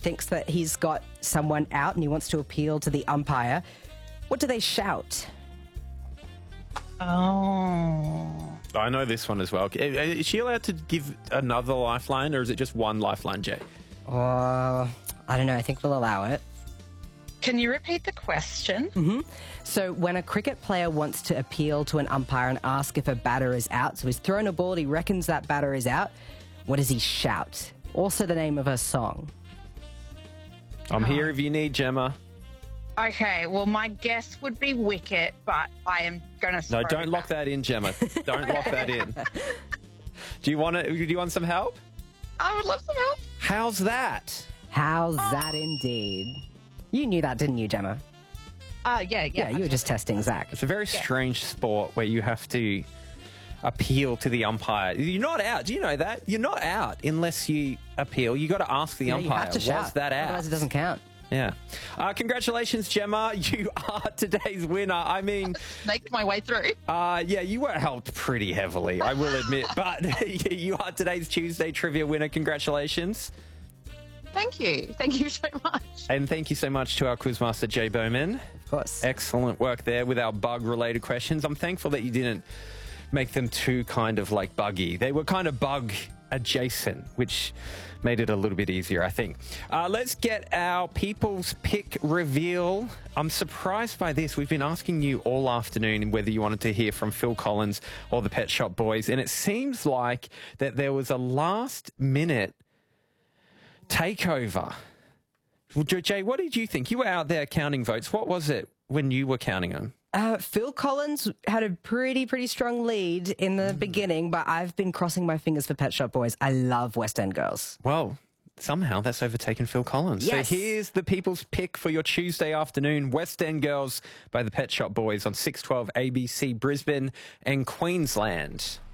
thinks that he's got someone out and he wants to appeal to the umpire. What do they shout? Oh. I know this one as well. Is she allowed to give another lifeline, or is it just one lifeline, Jay? I don't know. I think we'll allow it. Can you repeat the question? So when a cricket player wants to appeal to an umpire and ask if a batter is out, so he's thrown a ball and he reckons that batter is out, what does he shout? Also the name of a song. I'm here if you need, Gemma. Okay, well, my guess would be wicket, but I am going to... No, don't lock that in, Gemma. Don't lock that in. Do you want some help? I would love some help. How's that? How's that indeed? You knew that, didn't you, Gemma? Yeah. Yeah, you were just testing Zach. It's a very strange sport where you have to appeal to the umpire. You're not out. Do you know that? You're not out unless you appeal. You got to ask the umpire, You have to shout. was that out? Otherwise it doesn't count. Yeah. Congratulations, Gemma. You are today's winner. I mean... Snaked my way through. Yeah, you were helped pretty heavily, I will admit. But you are today's Tuesday Trivia winner. Congratulations. Thank you. Thank you so much. And thank you so much to our quizmaster, Jay Bowman. Of course. Excellent work there with our bug-related questions. I'm thankful that you didn't make them too kind of like buggy. They were kind of bug adjacent, which made it a little bit easier, I think. Let's get our People's Pick reveal. I'm surprised by this. We've been asking you all afternoon whether you wanted to hear from Phil Collins or the Pet Shop Boys, and it seems like that there was a last-minute takeover. Well, Jay, what did you think? You were out there counting votes. What was it when you were counting them? Phil Collins had a pretty strong lead in the beginning, but I've been crossing my fingers for Pet Shop Boys. I love West End Girls. Well, somehow that's overtaken Phil Collins. Yes. So here's the People's Pick for your Tuesday afternoon. West End Girls by the Pet Shop Boys on 612 ABC Brisbane and Queensland.